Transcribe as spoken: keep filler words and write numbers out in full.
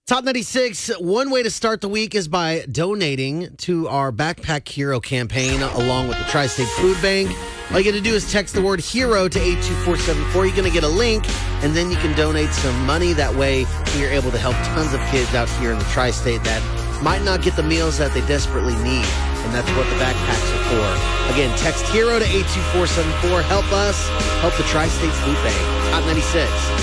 Top ninety-six, one way to start the week is by donating to our Backpack Hero campaign along with the Tri-State Food Bank. All you got to do is text the word HERO to eight two four seven four. You're going to get a link, and then you can donate some money. That way, you're able to help tons of kids out here in the Tri-State that might not get the meals that they desperately need, and that's what the backpacks are for. Again, text HERO to eight two four seven four. Help us help the Tri-State Food Bank. Top ninety-six.